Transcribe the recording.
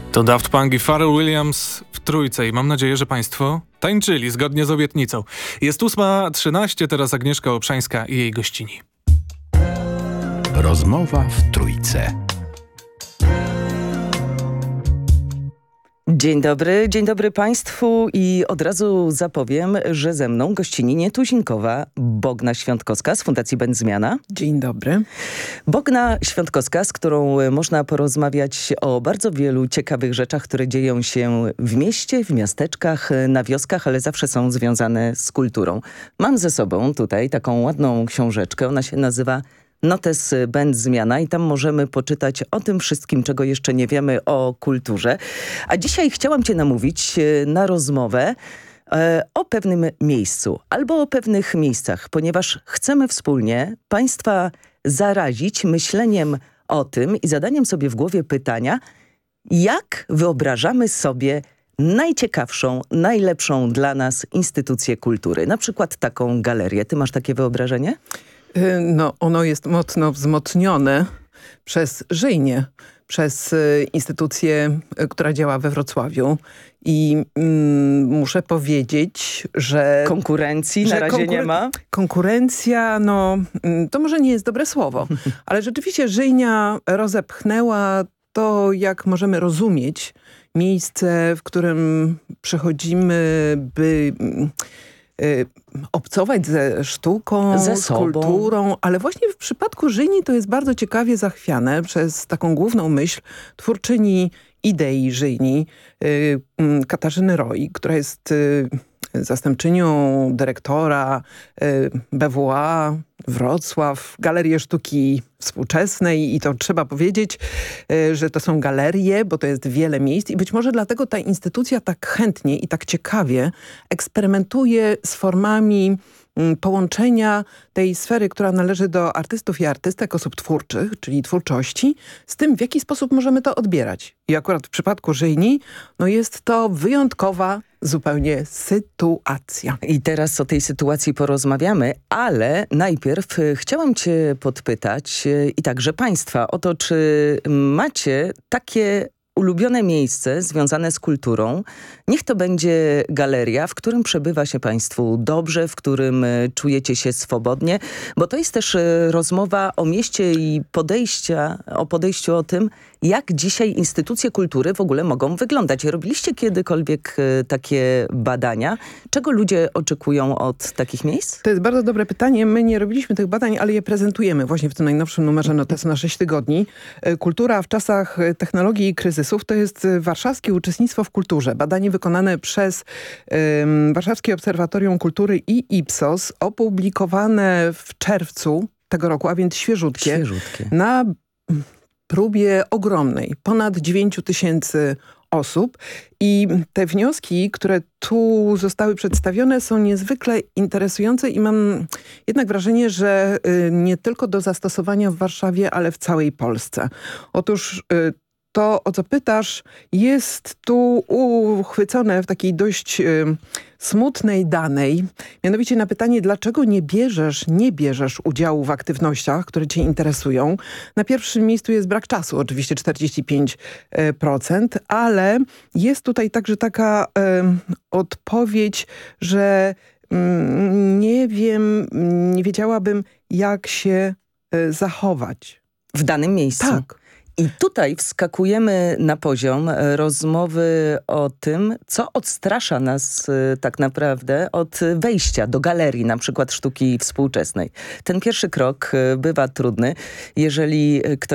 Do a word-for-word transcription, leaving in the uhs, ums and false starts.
To Daft Punk i Pharrell Williams w trójce i mam nadzieję, że Państwo tańczyli zgodnie z obietnicą. Jest ósma trzynaście, teraz Agnieszka Obszańska i jej gościni. Rozmowa w trójce. Dzień dobry, dzień dobry Państwu i od razu zapowiem, że ze mną gościni nietuzinkowa Bogna Świątkowska z Fundacji Będzmiana. Dzień dobry. Bogna Świątkowska, z którą można porozmawiać o bardzo wielu ciekawych rzeczach, które dzieją się w mieście, w miasteczkach, na wioskach, ale zawsze są związane z kulturą. Mam ze sobą tutaj taką ładną książeczkę, ona się nazywa Notes Będzmiana i tam możemy poczytać o tym wszystkim, czego jeszcze nie wiemy o kulturze. A dzisiaj chciałam Cię namówić na rozmowę e, o pewnym miejscu albo o pewnych miejscach, ponieważ chcemy wspólnie Państwa zarazić myśleniem o tym i zadaniem sobie w głowie pytania, jak wyobrażamy sobie najciekawszą, najlepszą dla nas instytucję kultury. Na przykład taką galerię. Ty masz takie wyobrażenie? No, ono jest mocno wzmocnione przez Żyjnię, przez y, instytucję, y, która działa we Wrocławiu. I mm, muszę powiedzieć, że... Konkurencji że na razie konkuren- nie ma? Konkurencja, no to może nie jest dobre słowo, ale rzeczywiście Żyjnia rozepchnęła to, jak możemy rozumieć miejsce, w którym przychodzimy, by... Y, obcować ze sztuką, ze z kulturą, ale właśnie w przypadku Żyjni to jest bardzo ciekawie zachwiane przez taką główną myśl twórczyni idei Żyjni, y, y, Katarzyny Roi, która jest y, zastępczynią dyrektora y, B W A Wrocław, Galerii Sztuki Współczesnej i to trzeba powiedzieć, y, że to są galerie, bo to jest wiele miejsc i być może dlatego ta instytucja tak chętnie i tak ciekawie eksperymentuje z formami y, połączenia tej sfery, która należy do artystów i artystek, osób twórczych, czyli twórczości, z tym, w jaki sposób możemy to odbierać. I akurat w przypadku Żyjni, no jest to wyjątkowa zupełnie sytuacja. I teraz o tej sytuacji porozmawiamy, ale najpierw y, chciałam Cię podpytać y, i także Państwa o to, czy macie takie ulubione miejsce związane z kulturą. Niech to będzie galeria, w którym przebywa się Państwu dobrze, w którym y, czujecie się swobodnie, bo to jest też y, rozmowa o mieście i podejścia, o podejściu o tym, jak dzisiaj instytucje kultury w ogóle mogą wyglądać. Robiliście kiedykolwiek y, takie badania? Czego ludzie oczekują od takich miejsc? To jest bardzo dobre pytanie. My nie robiliśmy tych badań, ale je prezentujemy właśnie w tym najnowszym numerze Notesu na sześć tygodni. Kultura w czasach technologii i kryzysów to jest warszawskie uczestnictwo w kulturze. Badanie wykonane przez um, Warszawskie Obserwatorium Kultury i Ipsos, opublikowane w czerwcu tego roku, a więc świeżutkie. Świeżutkie. Na próbie ogromnej, ponad dziewięć tysięcy osób i te wnioski, które tu zostały przedstawione, są niezwykle interesujące i mam jednak wrażenie, że y, nie tylko do zastosowania w Warszawie, ale w całej Polsce. Otóż y, to, o co pytasz, jest tu uchwycone w takiej dość y, smutnej danej, mianowicie na pytanie, dlaczego nie bierzesz, nie bierzesz udziału w aktywnościach, które cię interesują. Na pierwszym miejscu jest brak czasu, oczywiście czterdzieści pięć procent, ale jest tutaj także taka y, odpowiedź, że y, nie wiem, nie wiedziałabym, jak się y, zachować. W danym miejscu. Tak. I tutaj wskakujemy na poziom rozmowy o tym, co odstrasza nas y, tak naprawdę od wejścia do galerii, na przykład sztuki współczesnej. Ten pierwszy krok y, bywa trudny, jeżeli ktoś